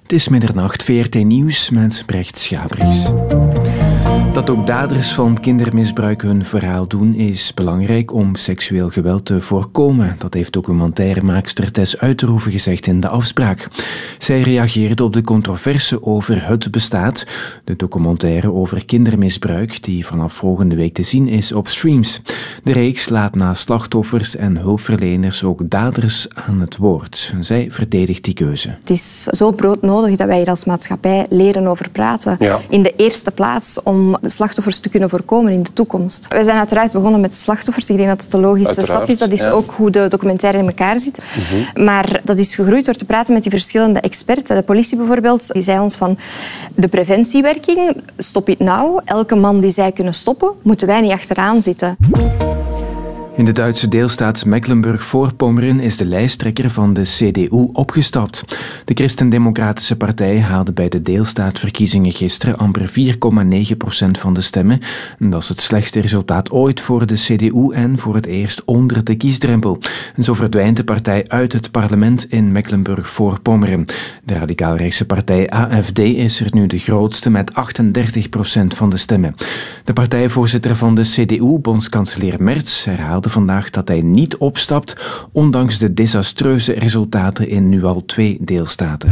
Het is middernacht, VRT Nieuws met Brecht Schabriks. Dat ook daders van kindermisbruik hun verhaal doen is belangrijk om seksueel geweld te voorkomen. Dat heeft documentairemaakster Tess Uiterhoeven gezegd in De Afspraak. Zij reageerde op de controverse over Het Bestaat, de documentaire over kindermisbruik die vanaf volgende week te zien is op streams. De reeks laat na slachtoffers en hulpverleners ook daders aan het woord. Zij verdedigt die keuze. Het is zo broodnodig dat wij hier als maatschappij leren over praten. Ja. In de eerste plaats om slachtoffers te kunnen voorkomen in de toekomst. Wij zijn uiteraard begonnen met slachtoffers. Ik denk dat het de logische stap is. Dat is ook hoe de documentaire in elkaar zit. Maar dat is gegroeid door te praten met die verschillende experten. De politie bijvoorbeeld, die zei ons van de preventiewerking, stop it now. Elke man die zij kunnen stoppen, moeten wij niet achteraan zitten. In de Duitse deelstaat Mecklenburg-Voorpommern is de lijsttrekker van de CDU opgestapt. De Christendemocratische Partij haalde bij de deelstaatverkiezingen gisteren amper 4,9% van de stemmen. Dat is het slechtste resultaat ooit voor de CDU en voor het eerst onder de kiesdrempel. En zo verdwijnt de partij uit het parlement in Mecklenburg-Voorpommern. De radicaal-rechtse partij AfD is er nu de grootste met 38% van de stemmen. De partijvoorzitter van de CDU, bondskanselier Merz, herhaalde vandaag dat hij niet opstapt, ondanks de desastreuze resultaten in nu al 2 deelstaten.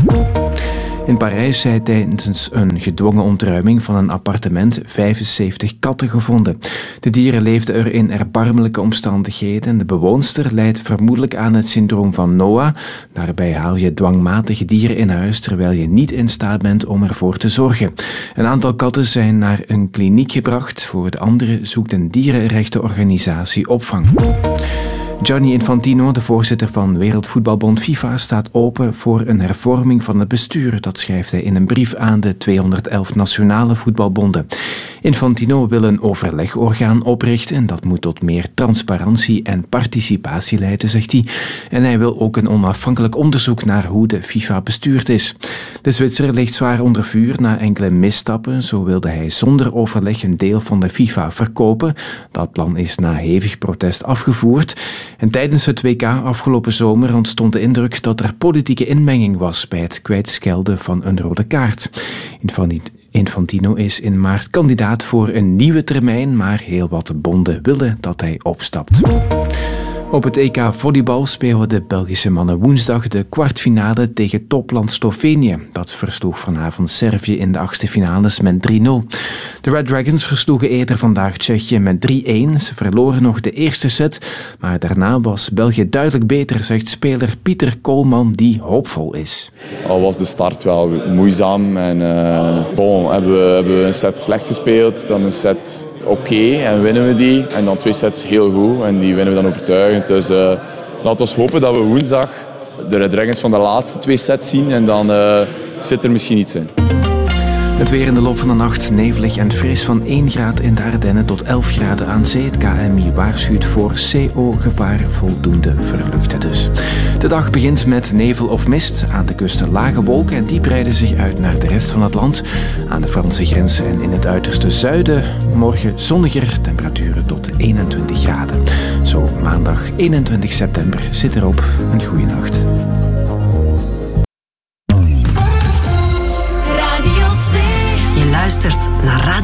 In Parijs zijn tijdens een gedwongen ontruiming van een appartement 75 katten gevonden. De dieren leefden er in erbarmelijke omstandigheden en de bewoonster lijdt vermoedelijk aan het syndroom van Noah. Daarbij haal je dwangmatig dieren in huis terwijl je niet in staat bent om ervoor te zorgen. Een aantal katten zijn naar een kliniek gebracht. Voor de andere zoekt een dierenrechtenorganisatie opvang. Gianni Infantino, de voorzitter van Wereldvoetbalbond FIFA, staat open voor een hervorming van het bestuur. Dat schrijft hij in een brief aan de 211 nationale voetbalbonden. Infantino wil een overlegorgaan oprichten en dat moet tot meer transparantie en participatie leiden, zegt hij. En hij wil ook een onafhankelijk onderzoek naar hoe de FIFA bestuurd is. De Zwitser ligt zwaar onder vuur na enkele misstappen. Zo wilde hij zonder overleg een deel van de FIFA verkopen. Dat plan is na hevig protest afgevoerd. En tijdens het WK afgelopen zomer ontstond de indruk dat er politieke inmenging was bij het kwijtschelden van een rode kaart. Infantino is in maart kandidaat voor een nieuwe termijn, maar heel wat bonden willen dat hij opstapt. Op het EK volleybal spelen de Belgische mannen woensdag de kwartfinale tegen topland Slovenië. Dat versloeg vanavond Servië in de 8e finales met 3-0. De Red Dragons versloegen eerder vandaag Tsjechië met 3-1. Ze verloren nog de eerste set, maar daarna was België duidelijk beter, zegt speler Pieter Koolman, die hoopvol is. Al was de start wel moeizaam en hebben we een set slecht gespeeld, dan een set oké, en winnen we die. En dan 2 sets heel goed en die winnen we dan overtuigend. Dus laten we hopen dat we woensdag de Red Dragons van de laatste 2 sets zien en dan zit er misschien iets in. Het weer in de loop van de nacht nevelig en fris van 1 graad in de Ardennen tot 11 graden aan zee. Het KNMI waarschuwt voor CO-gevaar, voldoende verluchten dus. De dag begint met nevel of mist. Aan de kust lage wolken en die breiden zich uit naar de rest van het land. Aan de Franse grens en in het uiterste zuiden morgen zonniger, temperaturen tot 21 graden. Zo maandag 21 september zit erop. Een goede nacht. Je luistert naar Radio